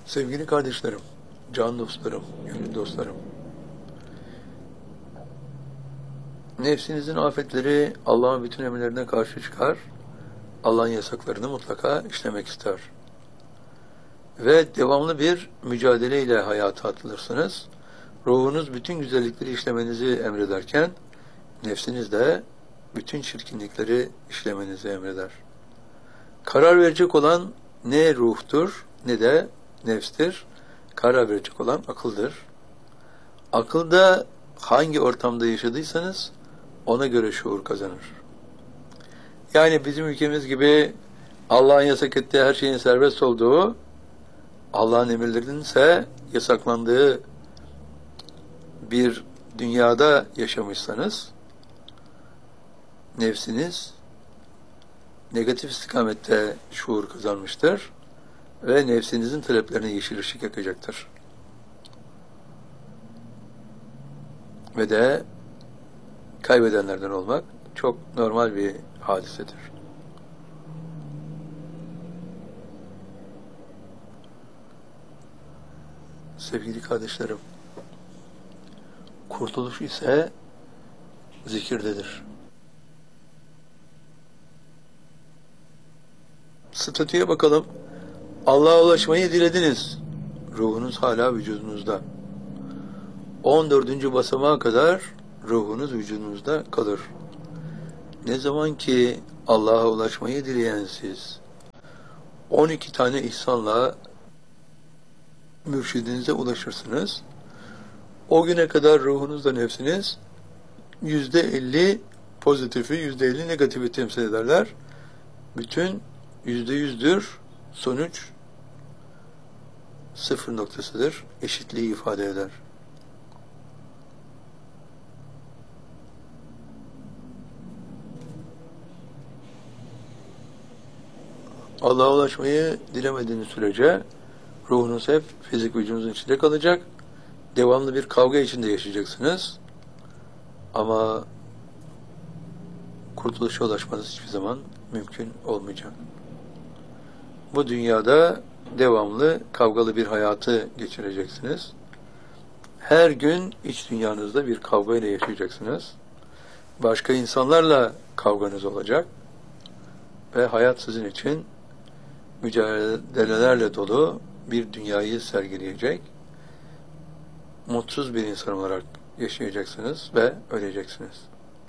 Sevgili kardeşlerim, can dostlarım, gönül dostlarım. Nefsinizin afetleri Allah'ın bütün emirlerine karşı çıkar, Allah'ın yasaklarını mutlaka işlemek ister. Ve devamlı bir mücadeleyle hayata atılırsınız. Ruhunuz bütün güzellikleri işlemenizi emrederken, nefsiniz de bütün çirkinlikleri işlemenizi emreder. Karar verecek olan ne ruhtur ne de nefstir. Karar verecek olan akıldır. Akılda hangi ortamda yaşadıysanız ona göre şuur kazanır. Yani bizim ülkemiz gibi Allah'ın yasak ettiği her şeyin serbest olduğu, Allah'ın emirlerinin ise yasaklandığı bir dünyada yaşamışsanız, nefsiniz negatif istikamette şuur kazanmıştır ve nefsinizin taleplerine yeşil ışık yakacaktır. Ve de kaybedenlerden olmak çok normal bir hadisedir. Sevgili kardeşlerim, kurtuluş ise zikirdedir. Statüye bakalım. Allah'a ulaşmayı dilediniz. Ruhunuz hala vücudunuzda. 14. basamağa kadar ruhunuz vücudunuzda kalır. Ne zaman ki Allah'a ulaşmayı dileyen siz 12 tane ihsanla mürşidinize ulaşırsınız. O güne kadar ruhunuzla nefsiniz %50 pozitifi, %50 negatifi temsil ederler. Bütün %100'dür. Sonuç sıfır noktasıdır. Eşitliği ifade eder. Allah'a ulaşmayı dilemediğiniz sürece ruhunuz hep fizik vücudunuzun içinde kalacak. Devamlı bir kavga içinde yaşayacaksınız. Ama kurtuluşa ulaşmanız hiçbir zaman mümkün olmayacak. Bu dünyada devamlı kavgalı bir hayatı geçireceksiniz. Her gün iç dünyanızda bir kavga ile yaşayacaksınız. Başka insanlarla kavganız olacak. Ve hayat sizin için mücadelelerle dolu bir dünyayı sergileyecek. Mutsuz bir insan olarak yaşayacaksınız ve öleceksiniz.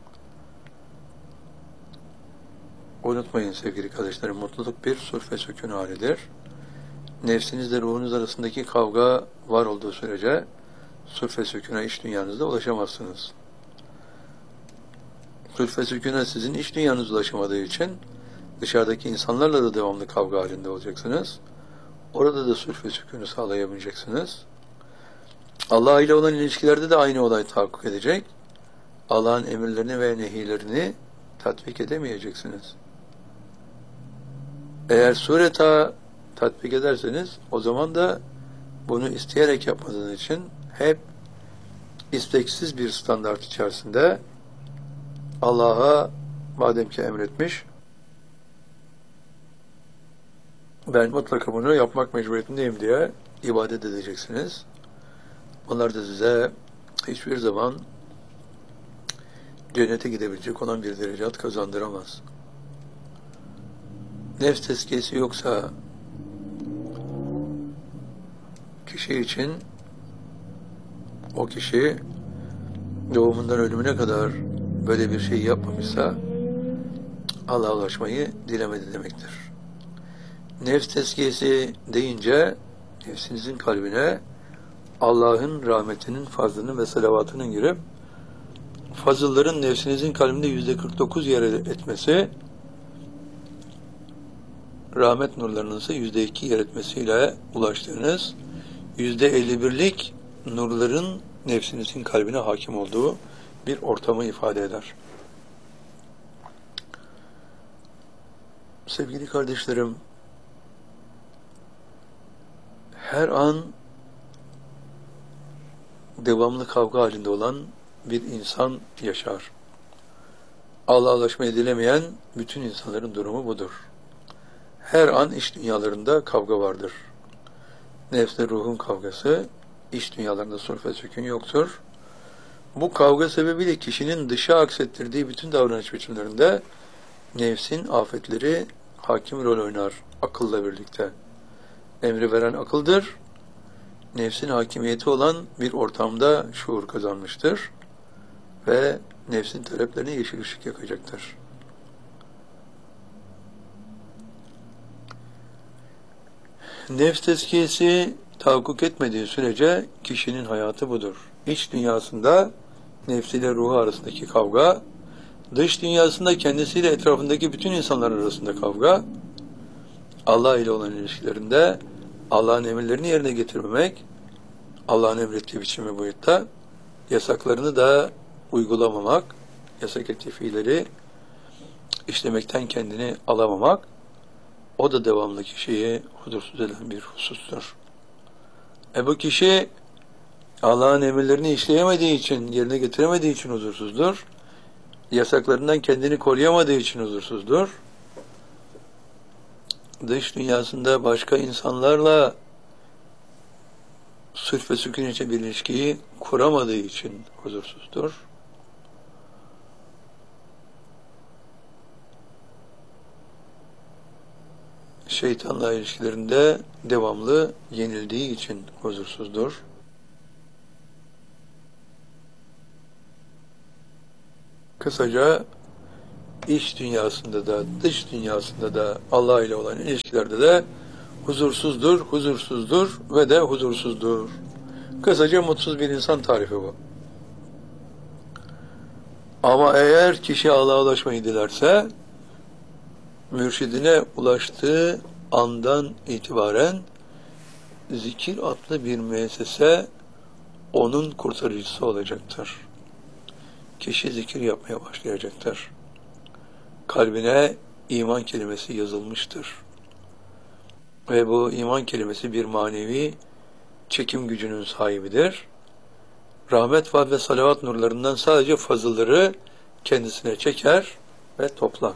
Unutmayın sevgili kardeşlerim, mutluluk bir sulh ve sükun halidir. Nefsinizle ruhunuz arasındaki kavga var olduğu sürece sulh ve sükuna iç dünyanızda ulaşamazsınız. Sulh ve sükuna sizin iç dünyanız ulaşamadığı için dışarıdaki insanlarla da devamlı kavga halinde olacaksınız. Orada da sulh ve sükunu sağlayamayacaksınız. Allah ile olan ilişkilerde de aynı olay tahakkuk edecek. Allah'ın emirlerini ve nehilerini tatbik edemeyeceksiniz. Eğer sureta tatbik ederseniz o zaman da bunu isteyerek yapmadığınız için hep isteksiz bir standart içerisinde Allah'a madem ki emretmiş, ben mutlaka bunu yapmak mecburiyetindeyim diye ibadet edeceksiniz. Bunlar da size hiçbir zaman cennete gidebilecek olan bir derecat kazandıramaz. Nefs tezkiyesi yoksa kişi için o kişi doğumundan ölümüne kadar böyle bir şey yapmamışsa Allah'a ulaşmayı dilemedi demektir. Nefs tezkiyesi deyince nefsinizin kalbine Allah'ın rahmetinin, fazlının ve salavatının girip fazılların nefsinizin kalbinde %49 yer etmesi, rahmet nurlarının ise %2 yer etmesiyle ulaştığınız %51'lik nurların nefsinizin kalbine hakim olduğu bir ortamı ifade eder. Sevgili kardeşlerim, her an devamlı kavga halinde olan bir insan yaşar. Allah'a ulaşmayı dilemeyen bütün insanların durumu budur. Her an iç dünyalarında kavga vardır. nefsle ruhun kavgası, iç dünyalarında sulh ve sükun yoktur. Bu kavga sebebiyle kişinin dışa aksettirdiği bütün davranış biçimlerinde nefsin afetleri hakim rol oynar akılla birlikte. Emri veren akıldır. Nefsin hakimiyeti olan bir ortamda şuur kazanmıştır ve nefsin taleplerine yeşil ışık yakacaktır. Nefs tezkiyesi tahakkuk etmediği sürece kişinin hayatı budur. İç dünyasında nefsiyle ruhu arasındaki kavga, dış dünyasında kendisiyle etrafındaki bütün insanlar arasında kavga, Allah ile olan ilişkilerinde Allah'ın emirlerini yerine getirmemek, Allah'ın emrettiği biçimi boyutta, yasaklarını da uygulamamak, yasak ettiği fiilleri işlemekten kendini alamamak, o da devamlı kişiyi huzursuz eden bir husustur. Bu kişi Allah'ın emirlerini işleyemediği için, yerine getiremediği için huzursuzdur. Yasaklarından kendini koruyamadığı için huzursuzdur. Dış dünyasında başka insanlarla sulh ve sükun için bir ilişkiyi kuramadığı için huzursuzdur. Şeytanla ilişkilerinde devamlı yenildiği için huzursuzdur. Kısaca iç dünyasında da dış dünyasında da Allah ile olan ilişkilerde de huzursuzdur ve de huzursuzdur. Kısaca mutsuz bir insan tarifi bu. Ama eğer kişi Allah'a ulaşmayı dilerse, mürşidine ulaştığı andan itibaren zikir adlı bir müessese onun kurtarıcısı olacaktır. Kişi zikir yapmaya başlayacaktır. Kalbine iman kelimesi yazılmıştır. Ve bu iman kelimesi bir manevi çekim gücünün sahibidir. Rahmet, fazl ve salavat nurlarından sadece fazılları kendisine çeker ve toplar.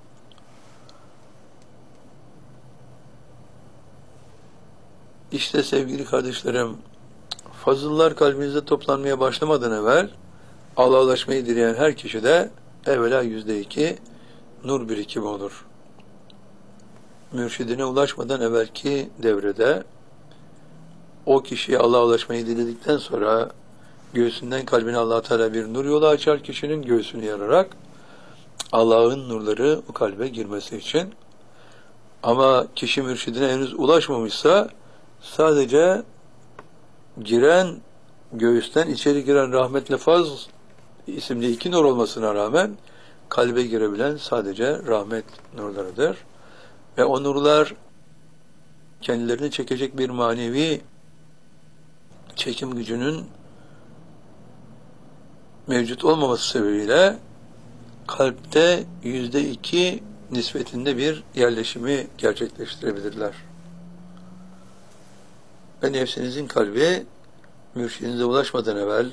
İşte sevgili kardeşlerim, fazıllar kalbinizde toplanmaya başlamadan evvel Allah'a ulaşmayı dileyen her kişide evvela %2 nur birikimi olur. Mürşidine ulaşmadan evvelki devrede o kişiye Allah'a ulaşmayı diledikten sonra göğsünden kalbine Allah Teala bir nur yolu açar, kişinin göğsünü yararak Allah'ın nurları o kalbe girmesi için. Ama kişi mürşidine henüz ulaşmamışsa sadece giren, göğüsten içeri giren rahmetle faz isimli 2 nur olmasına rağmen kalbe girebilen sadece rahmet nurlarıdır. Ve o nurlar kendilerini çekecek bir manevi çekim gücünün mevcut olmaması sebebiyle kalpte %2 nispetinde bir yerleşimi gerçekleştirebilirler. Ve nefsinizin kalbi mürşidinize ulaşmadan evvel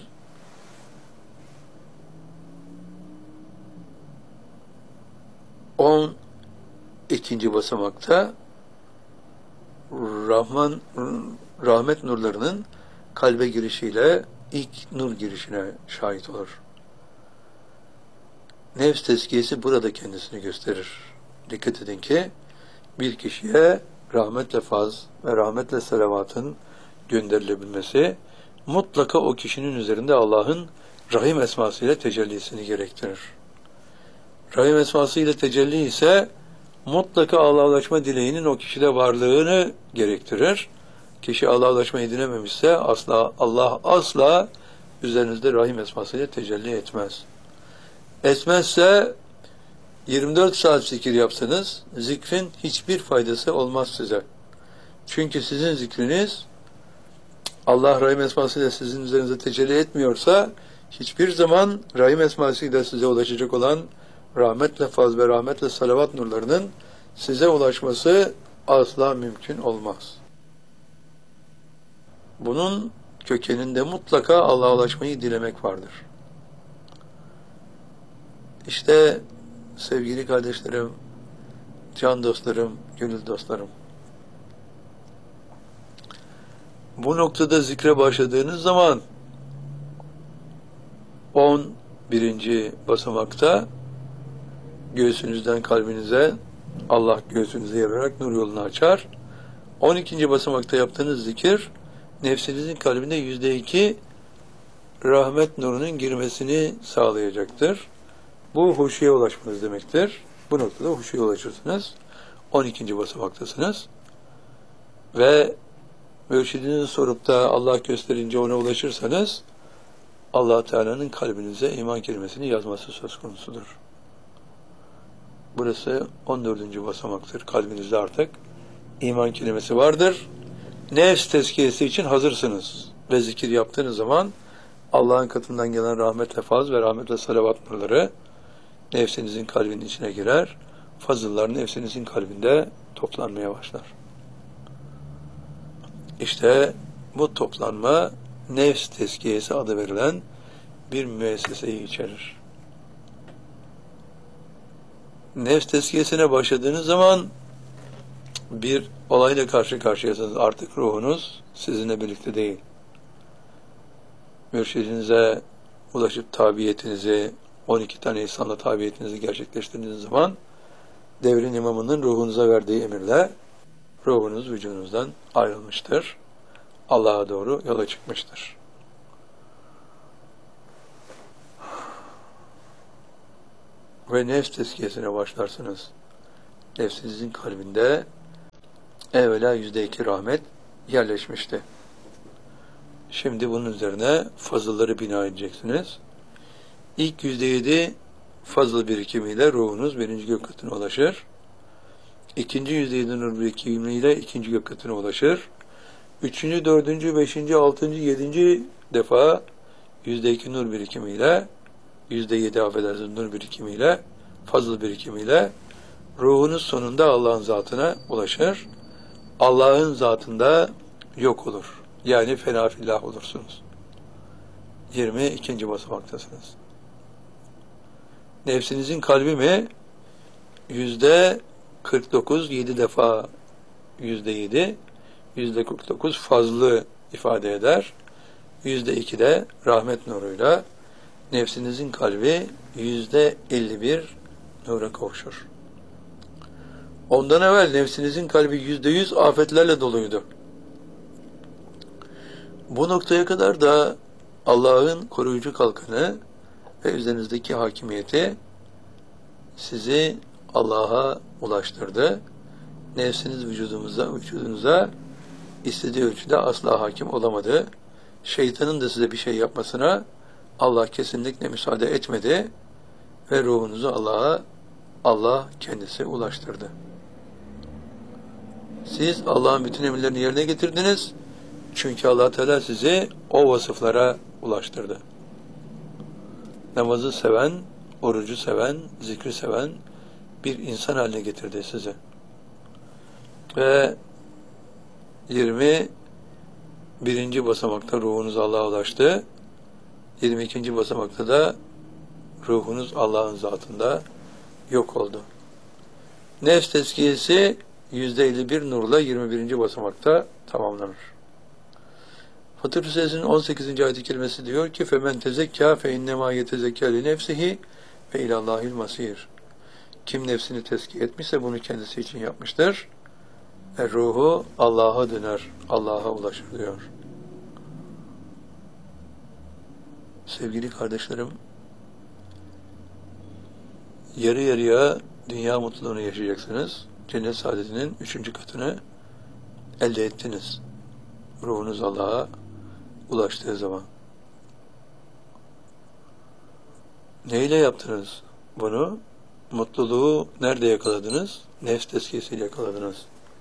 ikinci basamakta rahmet nurlarının kalbe girişiyle ilk nur girişine şahit olur. Nefs tezkiyesi burada kendisini gösterir. Dikkat edin ki bir kişiye rahmetle faz ve rahmetle salavatın gönderilebilmesi mutlaka o kişinin üzerinde Allah'ın Rahim esmasıyla tecellisini gerektirir. Rahim esmasıyla tecelli ise mutlaka Allah'a ulaşma dileğinin o kişide varlığını gerektirir. Kişi Allah'a ulaşmayı dilememişse Allah asla üzerinizde Rahim esmasıyla tecelli etmez. Etmezse 24 saat zikir yapsanız zikrin hiçbir faydası olmaz size. Çünkü sizin zikriniz Allah Rahim esmasıyla sizin üzerinize tecelli etmiyorsa hiçbir zaman Rahim esmasıyla size ulaşacak olan rahmetle faz ve rahmetle salavat nurlarının size ulaşması asla mümkün olmaz. Bunun kökeninde mutlaka Allah'a ulaşmayı dilemek vardır. İşte sevgili kardeşlerim, can dostlarım, gönül dostlarım, Bu noktada zikre başladığınız zaman 11. basamakta göğsünüzden kalbinize Allah göğsünüze yararak nur yolunu açar. 12. basamakta yaptığınız zikir nefsinizin kalbinde %2 rahmet nurunun girmesini sağlayacaktır. Bu huşuya ulaşmanız demektir. Bu noktada huşuya ulaşırsınız. 12. basamaktasınız. Ve mürşidinizi sorup da Allah gösterince ona ulaşırsanız Allah Teala'nın kalbinize iman kelimesini yazması söz konusudur. Burası 14. basamaktır. Kalbinizde artık iman kelimesi vardır. Nefs tezkiyesi için hazırsınız. Ve zikir yaptığınız zaman Allah'ın katından gelen rahmetle faz ve rahmetle salavat nurları nefsinizin kalbinin içine girer. Fazıllar nefsinizin kalbinde toplanmaya başlar. İşte bu toplanma nefs tezkiyesi adı verilen bir müesseseyi içerir. Nefs tezkiyesine başladığınız zaman bir olayla karşı karşıyasınız. Artık ruhunuz sizinle birlikte değil. Mürşidinize ulaşıp tabiyetinizi, 12 tane insanla tabiyetinizi gerçekleştirdiğiniz zaman devrin imamının ruhunuza verdiği emirle ruhunuz vücudunuzdan ayrılmıştır. Allah'a doğru yola çıkmıştır. Ve nefs tezkiyesine başlarsınız. Nefsinizin kalbinde evvela %2 rahmet yerleşmişti. Şimdi bunun üzerine fazılları bina edeceksiniz. İlk %7 fazıl birikimiyle ruhunuz 1. gök katına ulaşır. İkinci %7 nur birikimiyle 2. gök katına ulaşır. 3., 4., 5., 6., 7. defa %2 nur birikimiyle, %7 affedersiniz nur birikimiyle, fazıl birikimiyle ruhunuz sonunda Allah'ın zatına ulaşır. Allah'ın zatında yok olur. Yani fena fillah olursunuz. 22. basamaktasınız. Nefsinizin kalbi mi? %49, 7 defa %7, %49 fazlı ifade eder. %2 de rahmet nuruyla nefsinizin kalbi %51 nura kavuşur. Ondan evvel nefsinizin kalbi %100 afetlerle doluydu. Bu noktaya kadar da Allah'ın koruyucu kalkanı ve üzerinizdeki hakimiyeti sizi Allah'a ulaştırdı. Nefsiniz vücudunuza istediği ölçüde asla hakim olamadı. Şeytanın da size bir şey yapmasına Allah kesinlikle müsaade etmedi ve ruhunuzu Allah kendisi ulaştırdı. Siz Allah'ın bütün emirlerini yerine getirdiniz. Çünkü Allah Teala sizi o vasıflara ulaştırdı. Namazı seven, orucu seven, zikri seven bir insan haline getirdi sizi. Ve 21. basamakta ruhunuz Allah'a ulaştı. 22. basamakta da ruhunuz Allah'ın zatında yok oldu. Nefs tezkiyesi %51 nurla 21. basamakta tamamlanır. Fatır Suresinin 18. ayet-i kerimesi diyor ki فَمَنْ تَزَكَّى فَاِنَّمَا يَتَزَكَّى لِنَفْسِهِ وَاِلَى اللّٰهِ الْمَصِيرِ Kim nefsini tezkiye etmişse bunu kendisi için yapmıştır. Ruhu Allah'a döner, Allah'a ulaşır diyor. Sevgili kardeşlerim, yarı yarıya dünya mutluluğunu yaşayacaksınız. Cennet saadetinin 3. katını elde ettiniz. Ruhunuz Allah'a ulaştığı zaman. Neyle yaptınız bunu? Mutluluğu nerede yakaladınız? Nefs tezkiyesiyle yakaladınız.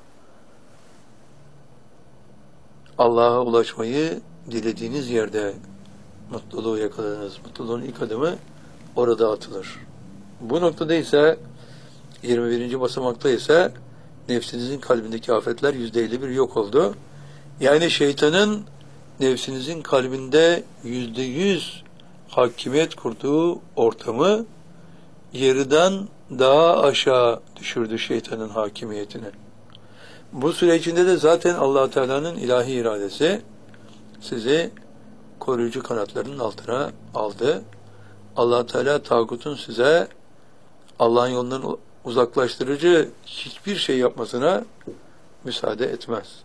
Allah'a ulaşmayı dilediğiniz yerde mutluluğu yakaladınız. Mutluluğun ilk adımı orada atılır. Bu noktada ise 21. basamakta ise nefsinizin kalbindeki afetler %51 yok oldu. Yani şeytanın nefsinizin kalbinde %100 hakimiyet kurduğu ortamı yarıdan daha aşağı düşürdü şeytanın hakimiyetini. Bu süre içinde de zaten Allah Teala'nın ilahi iradesi sizi koruyucu kanatlarının altına aldı. Allah Teala tağutun size Allah'ın yolundan uzaklaştırıcı hiçbir şey yapmasına müsaade etmez.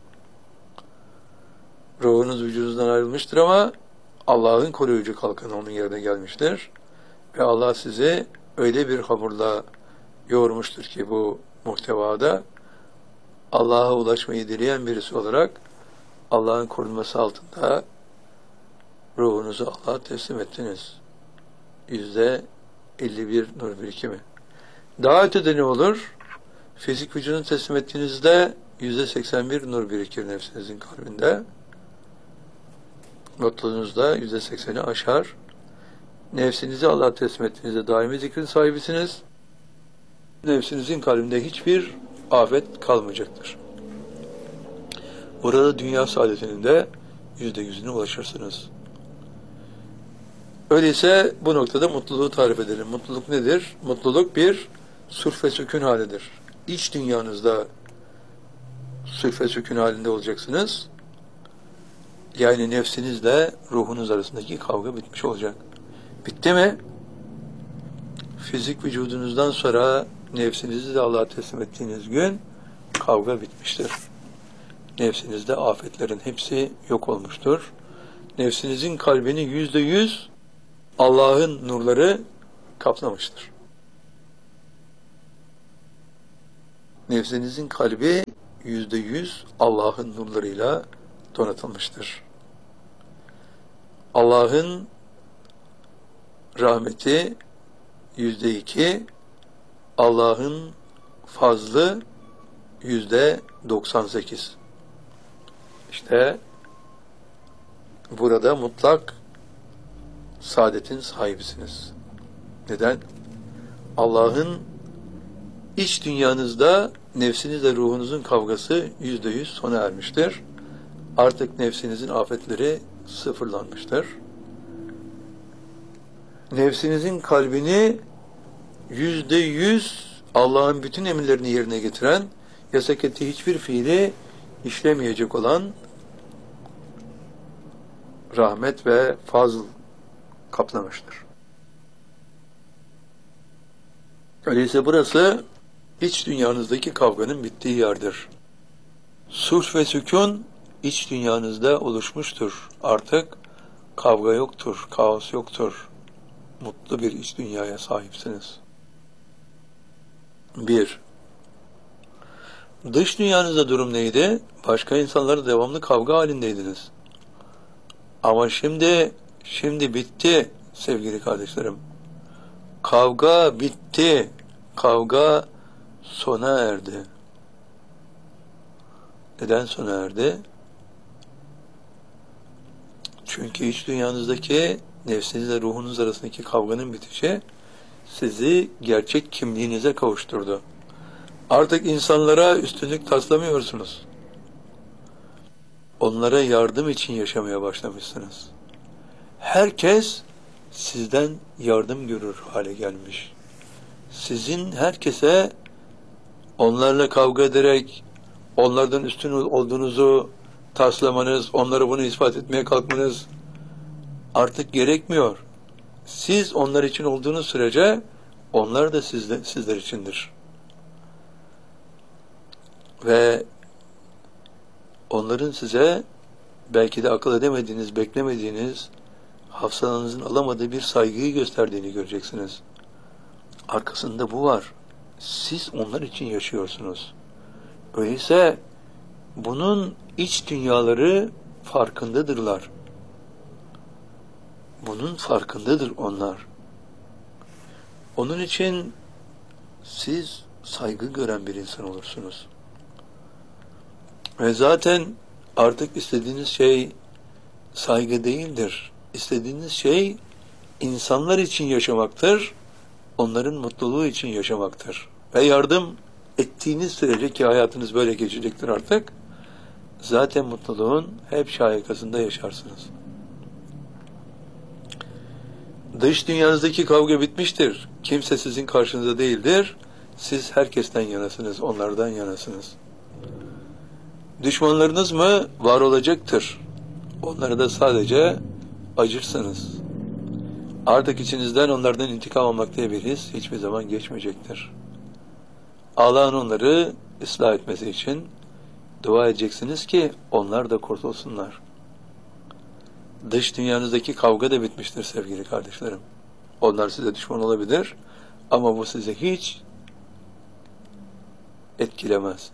Ruhunuz vücudunuzdan ayrılmıştır ama Allah'ın koruyucu kalkanı onun yerine gelmiştir. Ve Allah sizi öyle bir hamurla yoğurmuştur ki bu muhtevada Allah'a ulaşmayı dileyen birisi olarak Allah'ın korunması altında ruhunuzu Allah'a teslim ettiniz. %51 nur birikimi. Daha ötede ne olur? Fizik vücudunu teslim ettiğinizde %81 nur birikir nefsinizin kalbinde. Mutluluğunuzda %80'i aşar. Nefsinizi Allah'a teslim ettiğinizde daimi zikrin sahibisiniz. Nefsinizin kalbinde hiçbir afet kalmayacaktır. Burada dünya saadetinin de %100'üne ulaşırsınız. Öyleyse bu noktada mutluluğu tarif edelim. Mutluluk nedir? Mutluluk bir sürf ve sükun halidir. İç dünyanızda sürf ve sükun halinde olacaksınız. Yani nefsinizle ruhunuz arasındaki kavga bitmiş olacak. Bitti mi? Fizik vücudunuzdan sonra nefsinizi de Allah'a teslim ettiğiniz gün kavga bitmiştir. Nefsinizde afetlerin hepsi yok olmuştur. Nefsinizin kalbini %100 Allah'ın nurları kaplamıştır. Nefsinizin kalbi %100 Allah'ın nurlarıyla donatılmıştır. Allah'ın rahmeti %2, Allah'ın fazlı %98. İşte burada mutlak saadetin sahibisiniz. Neden? Allah'ın iç dünyanızda nefsinizle ruhunuzun kavgası %100 sona ermiştir. Artık nefsinizin afetleri sıfırlanmıştır. Nefsinizin kalbini %100 Allah'ın bütün emirlerini yerine getiren, yasak ettiği hiçbir fiili işlemeyecek olan rahmet ve fazl kaplamıştır. Öyleyse burası iç dünyanızdaki kavganın bittiği yerdir. Sulh ve sükun iç dünyanızda oluşmuştur. Artık kavga yoktur, kaos yoktur. Mutlu bir iç dünyaya sahipsiniz. 1. Dış dünyanızda durum neydi? Başka insanlarla devamlı kavga halindeydiniz. Ama şimdi bitti sevgili kardeşlerim. Kavga bitti. Kavga sona erdi. Neden sona erdi? Çünkü iç dünyanızdaki nefsinizle ruhunuz arasındaki kavganın bitişi sizi gerçek kimliğinize kavuşturdu. Artık insanlara üstünlük taslamıyorsunuz. Onlara yardım için yaşamaya başlamışsınız. Herkes sizden yardım görür hale gelmiş. Sizin herkese onlarla kavga ederek onlardan üstün olduğunuzu taslamanız, onlara bunu ispat etmeye kalkmanız artık gerekmiyor. Siz onlar için olduğunuz sürece onlar da sizler içindir. Ve onların size belki de akıl edemediğiniz, beklemediğiniz, hafızanızın alamadığı bir saygıyı gösterdiğini göreceksiniz. Arkasında bu var. Siz onlar için yaşıyorsunuz. Öyleyse bunun iç dünyaları farkındadırlar. Bunun farkındadır onlar. Onun için siz saygı gören bir insan olursunuz. Ve zaten artık istediğiniz şey saygı değildir. İstediğiniz şey insanlar için yaşamaktır. Onların mutluluğu için yaşamaktır. Ve yardım ettiğiniz sürece ki hayatınız böyle geçecektir artık. Zaten mutluluğun hep şahikasında yaşarsınız. Dış dünyanızdaki kavga bitmiştir. Kimse sizin karşınızda değildir. Siz herkesten yanasınız, onlardan yanasınız. Düşmanlarınız mı? Var olacaktır. Onlara da sadece acırsınız. Artık içinizden onlardan intikam almak diye bir his hiçbir zaman geçmeyecektir. Allah'ın onları ıslah etmesi için dua edeceksiniz ki onlar da kurtulsunlar. Dış dünyanızdaki kavga da bitmiştir sevgili kardeşlerim. Onlar size düşman olabilir ama bu size hiç etkilemez.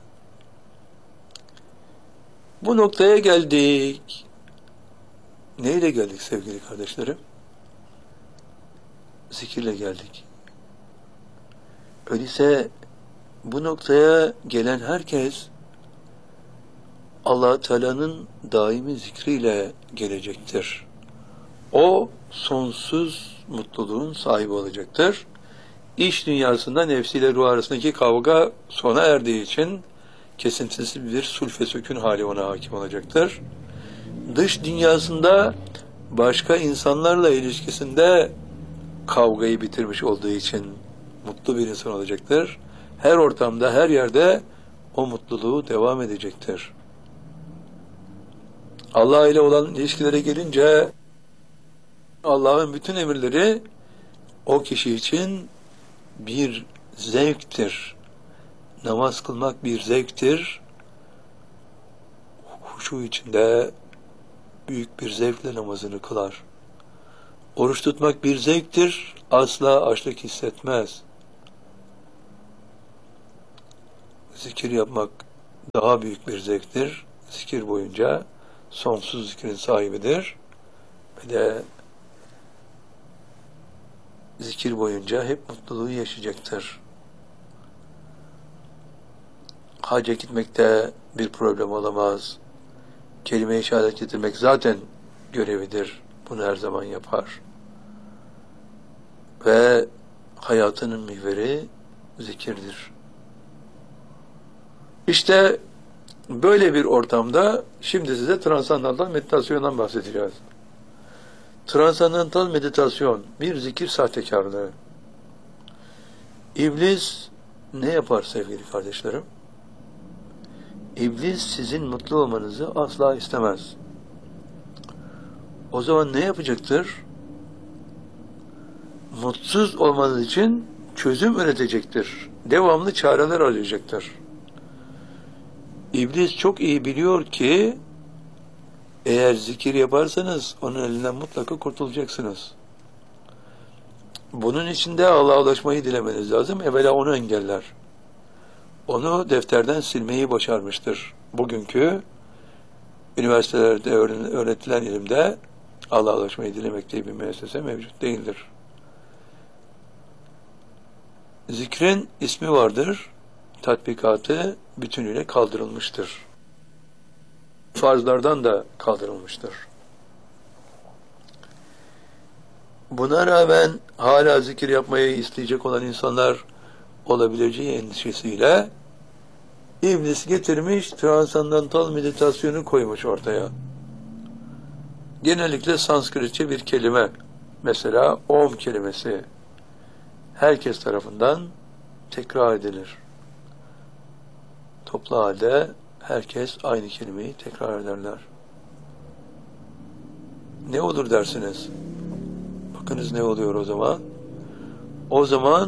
Bu noktaya geldik. Neyle geldik sevgili kardeşlerim? Zikirle geldik. Öyleyse bu noktaya gelen herkes Allah Teala'nın daimi zikriyle gelecektir. O sonsuz mutluluğun sahibi olacaktır. İş dünyasında nefsiyle ruh arasındaki kavga sona erdiği için kesintisiz bir sulfe sükun hali ona hakim olacaktır. Dış dünyasında başka insanlarla ilişkisinde kavgayı bitirmiş olduğu için mutlu bir insan olacaktır. Her ortamda, her yerde o mutluluğu devam edecektir. Allah ile olan ilişkilere gelince Allah'ın bütün emirleri o kişi için bir zevktir. Namaz kılmak bir zevktir. Huşu içinde büyük bir zevkle namazını kılar. Oruç tutmak bir zevktir. Asla açlık hissetmez. Zikir yapmak daha büyük bir zevktir. Zikir boyunca sonsuz zikrin sahibidir. Ve de zikir boyunca hep mutluluğu yaşayacaktır. Hacca gitmekte bir problem olamaz. Kelime-i şehadet getirmek zaten görevidir. Bunu her zaman yapar. Ve hayatının mihveri zikirdir. İşte böyle bir ortamda şimdi size transandantal meditasyondan bahsedeceğiz. Transandantal meditasyon bir zikir sahtekarlığı. İblis ne yapar sevgili kardeşlerim? İblis sizin mutlu olmanızı asla istemez. O zaman ne yapacaktır? Mutsuz olmanız için çözüm üretecektir. Devamlı çareler arayacaktır. İblis çok iyi biliyor ki eğer zikir yaparsanız onun elinden mutlaka kurtulacaksınız. Bunun için de Allah'a ulaşmayı dilemeniz lazım. Evvela onu engeller. Onu defterden silmeyi başarmıştır. Bugünkü üniversitelerde öğretilen ilimde Allah'a ulaşmayı dilemek diye bir müessese mevcut değildir. Zikrin ismi vardır. Tatbikatı bütünüyle kaldırılmıştır. Farzlardan da kaldırılmıştır. Buna rağmen hala zikir yapmayı isteyecek olan insanlar olabileceği endişesiyle İblis getirmiş transandantal meditasyonu koymuş ortaya. Genellikle Sanskritçe bir kelime, mesela Om kelimesi herkes tarafından tekrar edilir. Toplu halde herkes aynı kelimeyi tekrar ederler. Ne olur dersiniz? Bakınız ne oluyor o zaman? O zaman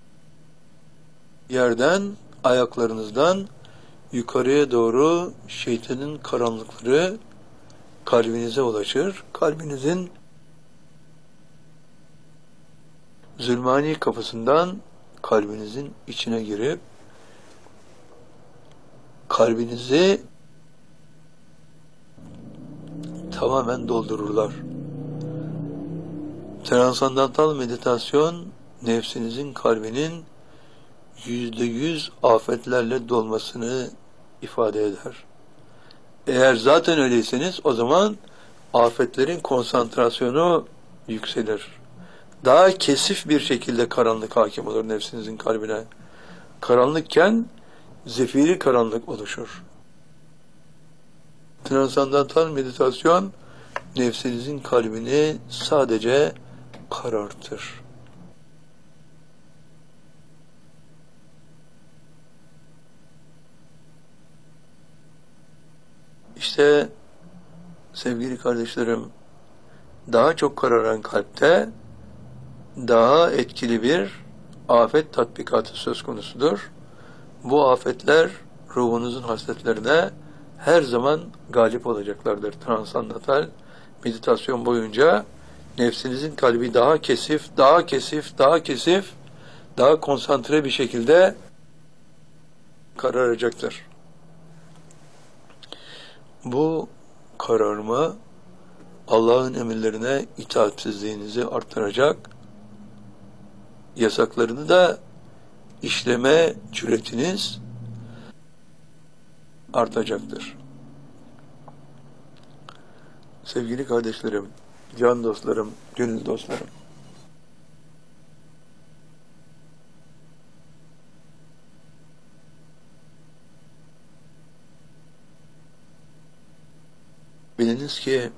yerden, ayaklarınızdan yukarıya doğru şeytanın karanlıkları kalbinize ulaşır. Kalbinizin zulmani kapısından kalbinizin içine girip kalbinizi tamamen doldururlar. Transandantal meditasyon nefsinizin kalbinin %100 afetlerle dolmasını ifade eder. Eğer zaten öyleyseniz o zaman afetlerin konsantrasyonu yükselir. Daha kesif bir şekilde karanlık hakim olur nefsinizin kalbine. Karanlıkken zefiri karanlık oluşur. Transandantal meditasyon nefsinizin kalbini sadece karartır. İşte sevgili kardeşlerim, daha çok kararan kalpte daha etkili bir afet tatbikatı söz konusudur. Bu afetler ruhunuzun hasletlerine her zaman galip olacaklardır. Transandantal meditasyon boyunca nefsinizin kalbi daha kesif, daha kesif, daha kesif, daha konsantre bir şekilde kararacaktır. Bu kararma Allah'ın emirlerine itaatsizliğinizi artıracak, yasaklarını da işleme cüretiniz artacaktır. Sevgili kardeşlerim, can dostlarım, gönül dostlarım, biliniz ki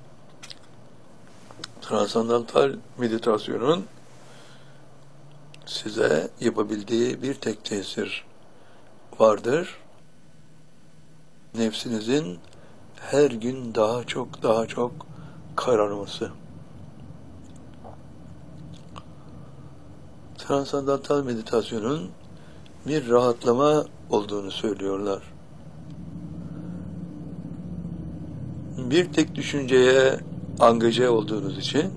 transandantal meditasyonun size yapabildiği bir tek tesir vardır. Nefsinizin her gün daha çok kararması. Transandantal meditasyonun bir rahatlama olduğunu söylüyorlar. Bir tek düşünceye angaje olduğunuz için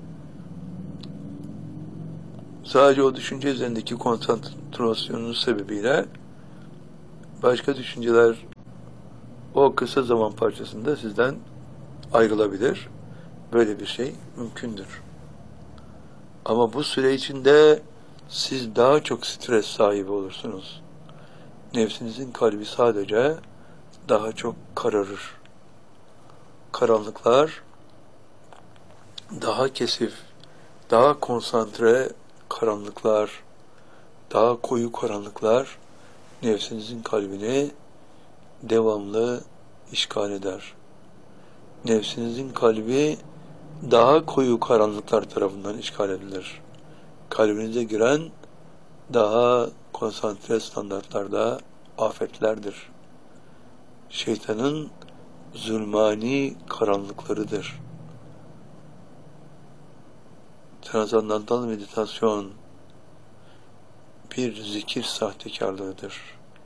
sadece o düşünce üzerindeki konsantrasyonunuz sebebiyle başka düşünceler o kısa zaman parçasında sizden ayrılabilir. Böyle bir şey mümkündür. Ama bu süre içinde siz daha çok stres sahibi olursunuz. Nefsinizin kalbi sadece daha çok kararır. Karanlıklar daha kesif, daha konsantre karanlıklar, daha koyu karanlıklar nefsinizin kalbini devamlı işgal eder. Nefsinizin kalbi daha koyu karanlıklar tarafından işgal edilir. Kalbinize giren daha konsantre standartlarda afetlerdir. Şeytanın zulmani karanlıklarıdır. Transandantal meditasyon bir zikir sahtekarlığıdır.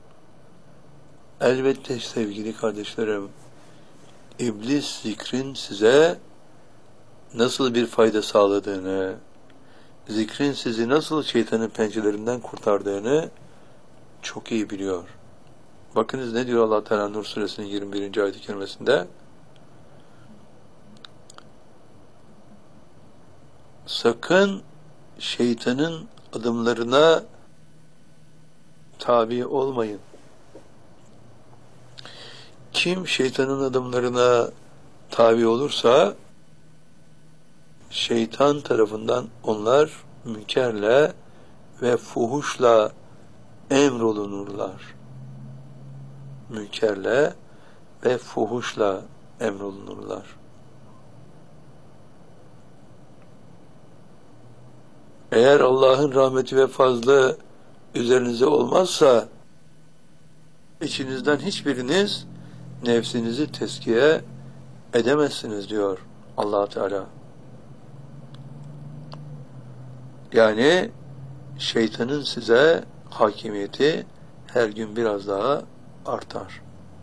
Elbette sevgili kardeşlerim, İblis zikrin size nasıl bir fayda sağladığını, zikrin sizi nasıl şeytanın pençelerinden kurtardığını çok iyi biliyor. Bakınız ne diyor Allah Teala Nur Suresinin 21. ayet-i kerimesinde? Sakın şeytanın adımlarına tabi olmayın. Kim şeytanın adımlarına tabi olursa şeytan tarafından onlar münkerle ve fuhuşla emrolunurlar. Münkerle ve fuhuşla emrolunurlar. Eğer Allah'ın rahmeti ve fazlı üzerinize olmazsa içinizden hiçbiriniz nefsinizi tezkiye edemezsiniz diyor Allah Teala. Yani şeytanın size hakimiyeti her gün biraz daha artar.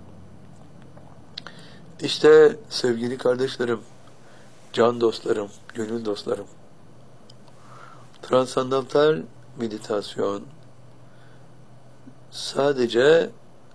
İşte sevgili kardeşlerim, can dostlarım, gönül dostlarım, transandantal meditasyon sadece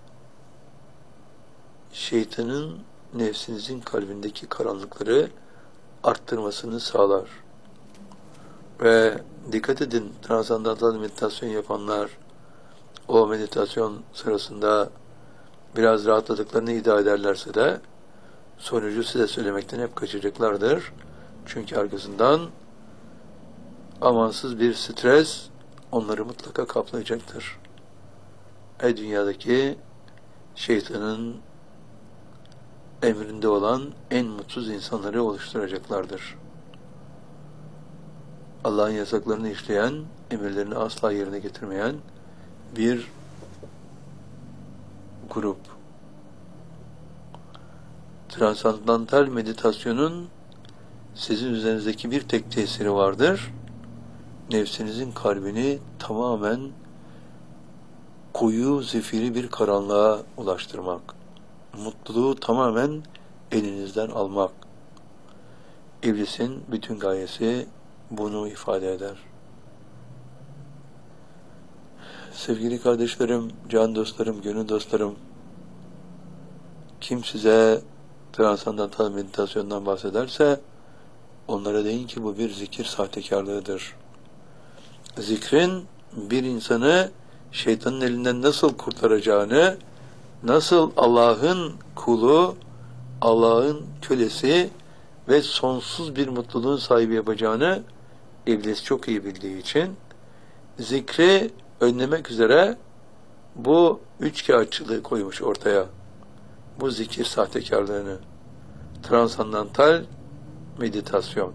şeytanın nefsinizin kalbindeki karanlıkları arttırmasını sağlar. Ve dikkat edin, transandantal meditasyon yapanlar o meditasyon sırasında biraz rahatladıklarını iddia ederlerse de sonucu size söylemekten hep kaçacaklardır. Çünkü arkasından amansız bir stres onları mutlaka kaplayacaktır. Dünyadaki şeytanın emrinde olan en mutsuz insanları oluşturacaklardır. Allah'ın yasaklarını işleyen, emirlerini asla yerine getirmeyen bir grup. Transandantal meditasyonun sizin üzerinizdeki bir tek tesiri vardır. Nefsinizin kalbini tamamen koyu, zifiri bir karanlığa ulaştırmak. Mutluluğu tamamen elinizden almak. İblisin bütün gayesi bunu ifade eder. Sevgili kardeşlerim, can dostlarım, gönül dostlarım, kim size transandantal meditasyondan bahsederse onlara deyin ki bu bir zikir sahtekarlığıdır. Zikrin bir insanı şeytanın elinden nasıl kurtaracağını, nasıl Allah'ın kulu, Allah'ın kölesi ve sonsuz bir mutluluğun sahibi yapacağını iblis çok iyi bildiği için zikri önlemek üzere bu üçkağıtçılığı koymuş ortaya. Bu zikir sahtekarlığını. Transandantal meditasyon.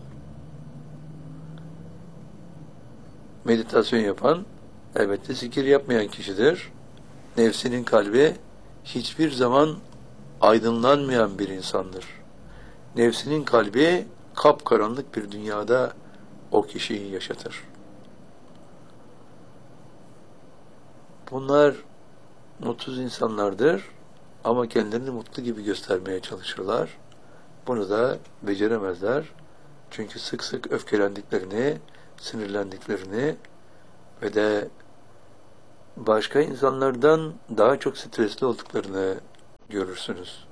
Meditasyon yapan elbette zikir yapmayan kişidir. Nefsinin kalbi hiçbir zaman aydınlanmayan bir insandır. Nefsinin kalbi kapkaranlık bir dünyada o kişiyi yaşatır. Bunlar mutsuz insanlardır ama kendilerini mutlu gibi göstermeye çalışırlar. Bunu da beceremezler. Çünkü sık sık öfkelendiklerini, sinirlendiklerini ve de başka insanlardan daha çok stresli olduklarını görürsünüz.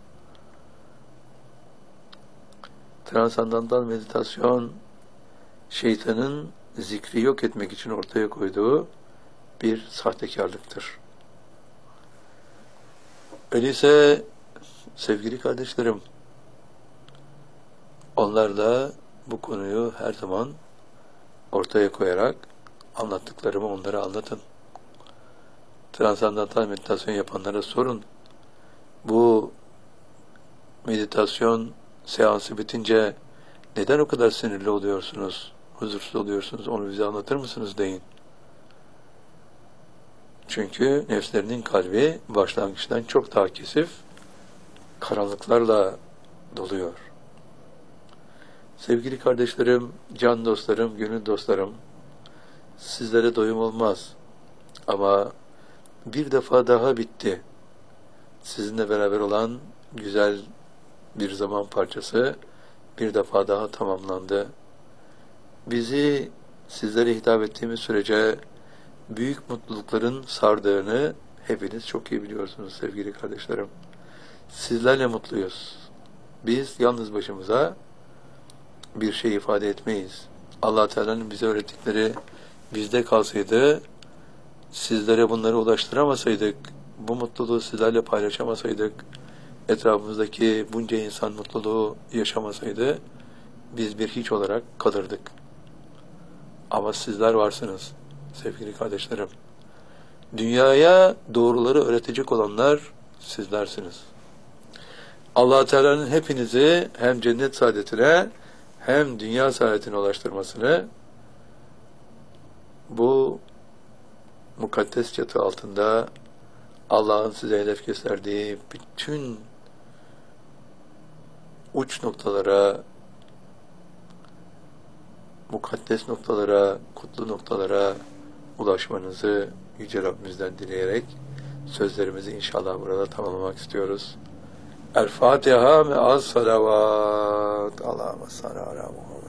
Transandantal meditasyon, şeytanın zikri yok etmek için ortaya koyduğu bir sahtekarlıktır. Öyleyse sevgili kardeşlerim, onlarla bu konuyu her zaman ortaya koyarak anlattıklarımı onlara anlatın. Transandantal meditasyon yapanlara sorun. Bu meditasyon seansı bitince neden o kadar sinirli oluyorsunuz, huzursuz oluyorsunuz, onu bize anlatır mısınız deyin. Çünkü nefslerinin kalbi başlangıçtan çok daha kesif, karanlıklarla doluyor. Sevgili kardeşlerim, can dostlarım, gönül dostlarım, sizlere doyum olmaz. Ama bir defa daha bitti. Sizinle beraber olan güzel bir zaman parçası bir defa daha tamamlandı. Bizi sizlere hitap ettiğimiz sürece büyük mutlulukların sardığını hepiniz çok iyi biliyorsunuz sevgili kardeşlerim. Sizlerle mutluyuz. Biz yalnız başımıza bir şey ifade etmeyiz. Allah Teala'nın bize öğrettikleri bizde kalsaydı, sizlere bunları ulaştıramasaydık, bu mutluluğu sizlerle paylaşamasaydık, etrafımızdaki bunca insan mutluluğu yaşamasaydı, biz bir hiç olarak kalırdık. Ama sizler varsınız sevgili kardeşlerim. Dünyaya doğruları öğretecek olanlar sizlersiniz. Allah Teala'nın hepinizi hem cennet saadetine hem dünya saadetine ulaştırmasını bu mukaddes çatı altında Allah'ın size hedef gösterdiği bütün uç noktalara, mukaddes noktalara, kutlu noktalara ulaşmanızı Yüce Rabbimizden dileyerek sözlerimizi inşallah burada tamamlamak istiyoruz. El Fatiha ve az salavat. Allahümme salli ala Muhammed.